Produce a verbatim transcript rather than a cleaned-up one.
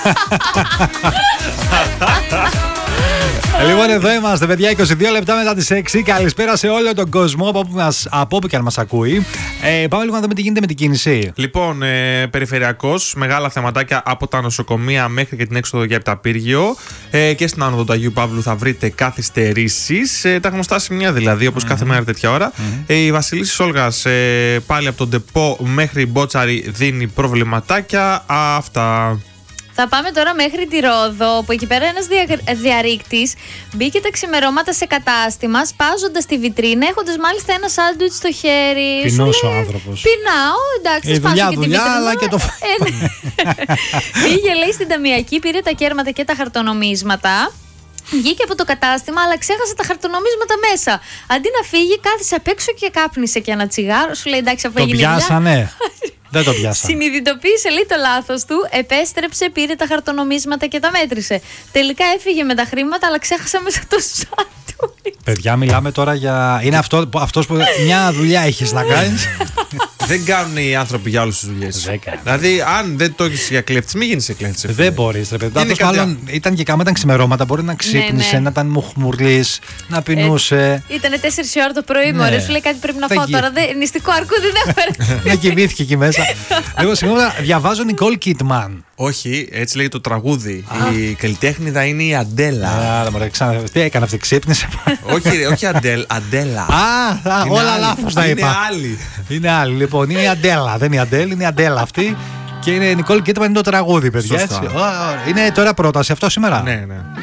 Λοιπόν, εδώ είμαστε, παιδιά, είκοσι δύο λεπτά μετά τις έξι. Καλησπέρα σε όλο τον κόσμο από όπου, μας, από όπου και αν μας ακούει. Ε, πάμε λίγο να δούμε τι γίνεται με την κίνηση. Λοιπόν, ε, περιφερειακός, μεγάλα θεματάκια από τα νοσοκομεία μέχρι και την έξοδο για Επταπύργιο. Ε, και στην άνοδο του Αγίου Παύλου θα βρείτε καθυστερήσεις. Ε, τα γνωστά σημεία δηλαδή, όπως mm-hmm. κάθε μέρα τέτοια ώρα. Mm-hmm. Ε, η Βασιλίσσης Όλγας ε, πάλι από τον Ντεπό μέχρι Μπότσαρη δίνει προβληματάκια. Αυτά. Θα πάμε τώρα μέχρι τη Ρόδο, που εκεί πέρα ένας δια, διαρρήκτης μπήκε τα ξημερώματα σε κατάστημα, σπάζοντας τη βιτρίνα, έχοντας μάλιστα ένα σάντουιτς στο χέρι. Πεινός ο άνθρωπος. Πεινάω, εντάξει, η δουλειά, και δουλειά, την αλλά και το... ε, ναι. Πήγε, λέει, στην ταμιακή, πήρε τα κέρματα και τα χαρτονομίσματα. Βγήκε από το κατάστημα, αλλά ξέχασε τα χαρτονομίσματα μέσα. Αντί να φύγει, κάθισε απ' έξω και κάπνισε και ένα τσιγάρο. Σου λέει, εντάξει, αφού το έγινε. πιάσανε. Δεν το πιάσα. Συνειδητοποίησε, λέει, το λάθος του, επέστρεψε, πήρε τα χαρτονομίσματα και τα μέτρησε. Τελικά έφυγε με τα χρήματα, αλλά ξέχασε μέσα το σάντουιτς. Παιδιά, μιλάμε τώρα για. Είναι αυτό, αυτός που μια δουλειά έχεις να κάνεις. Δεν κάνουν οι άνθρωποι για όλες τις δουλειές. Δηλαδή, αν δεν το έχεις για κλέφτης, μην γίνεις κλέφτης. Δεν μπορείς, ρε παιδί. Αυτός μάλλον ήταν και κάμα, ήταν ξημερώματα. Μπορεί να ξύπνησε, ναι, ναι. να ήταν μουχμουρλής, να πεινούσε. Ε, ήτανε τέσσερις η ώρα το πρωί, ναι. Μωρέ, σου λέει κάτι πρέπει να φάω τώρα. Δε, νηστικό αρκούδι δεν έχω. Να κοιμήθηκε εκεί μέσα. Εγώ συγγνώμη, διαβάζω Νικόλ Κίτμαν. Όχι, έτσι λέγει το τραγούδι. Η καλλιτέχνηδα είναι η Αντέλα. Άρα, μωρέ, ξανά. Τι έκανε αυτή, ξύπνησε. Όχι, όχι Αντέλα. Α, όλα λάθος τα είπα. Είναι άλλη. Είναι άλλη, λοιπόν. Είναι η Αντέλα. Δεν είναι η Αντέλ, είναι η Αντέλα αυτή. Και είναι η Νικόλ Κίτμαν, είναι το τραγούδι, παιδιά. Είναι τώρα πρόταση αυτό σήμερα. Ναι, ναι.